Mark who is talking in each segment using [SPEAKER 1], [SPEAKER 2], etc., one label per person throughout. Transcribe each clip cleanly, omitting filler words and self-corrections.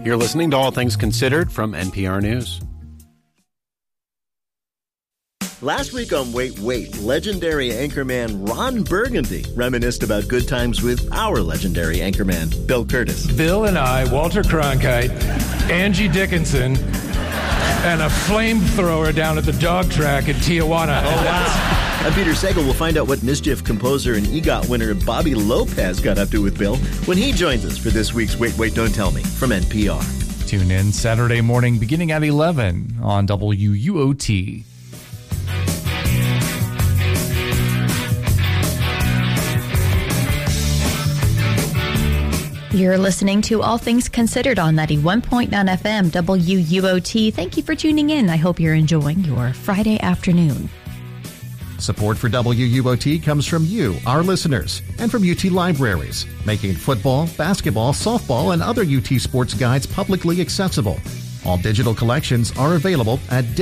[SPEAKER 1] You're listening to All Things Considered from NPR News.
[SPEAKER 2] Last week on Wait, Wait, legendary anchorman Ron Burgundy reminisced about good times with our legendary anchorman, Bill Curtis.
[SPEAKER 3] Bill and I, Walter Cronkite, Angie Dickinson, and a flamethrower down at the dog track in Tijuana.
[SPEAKER 2] Oh, wow. I'm Peter Sagal. We'll find out what Mischief composer and EGOT winner Bobby Lopez got up to with Bill when he joins us for this week's Wait, Wait, Don't Tell Me from NPR.
[SPEAKER 4] Tune in Saturday morning beginning at 11 on WUOT.
[SPEAKER 5] You're listening to All Things Considered on 91.9 FM WUOT. Thank you for tuning in. I hope you're enjoying your Friday afternoon.
[SPEAKER 6] Support for WUOT comes from you, our listeners, and from UT Libraries, making football, basketball, softball, and other UT sports guides publicly accessible. All digital collections are available at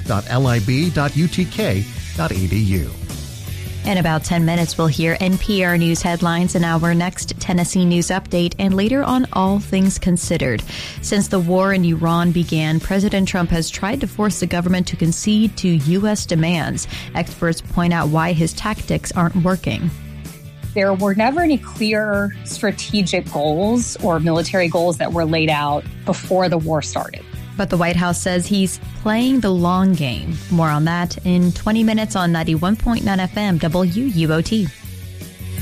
[SPEAKER 6] digital.lib.utk.edu.
[SPEAKER 5] In about 10 minutes, we'll hear NPR News headlines in our next Tennessee News Update and later on All Things Considered. Since the war in Iran began, President Trump has tried to force the government to concede to U.S. demands. Experts point out why his tactics aren't working.
[SPEAKER 7] There were never any clear strategic goals or military goals that were laid out before the war started.
[SPEAKER 5] But the White House says he's playing the long game. More on that in 20 minutes on 91.9 FM WUOT.